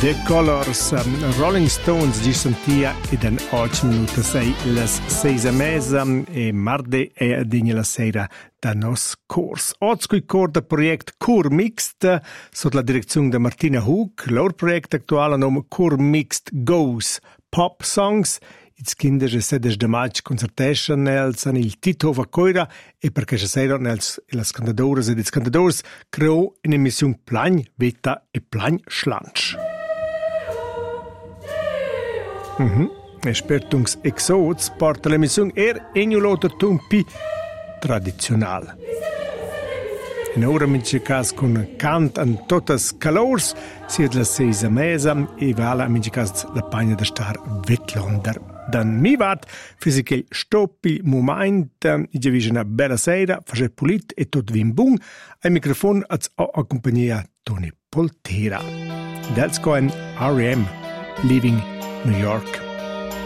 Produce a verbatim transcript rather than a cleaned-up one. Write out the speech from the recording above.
The Colors, um, Rolling Stones di sentia ed en otto minuti sei las seis e mesa e marde e digna la sera da nos cors. Oggi qui cor da project Chor Mixt sotto la direzione di Martina Hug. Loro project attuale nome Chor Mixt Goes Pop Songs. Ils kinder je sedes de maig concertation nels an il Tito Vacoira e perché je sera nels las cantadoras ed ils cantadors creò un'emissione Plagn Veta e Plagn Schlansch. Mhm. Espertungs Exods porta l'emissione er egnulota tumpi tradizional. In ora mince cas con cant an totas calors, sied la seisa mesa e vala mince cas la pagna da star Wettlonder. Dan mi vat, fisichel stoppi moment, i giavisce una bella sera, face pulit e tot vin bun, ai microfon az o accompagnia Tony Poltera. Dels coen R E M, Leaving New York.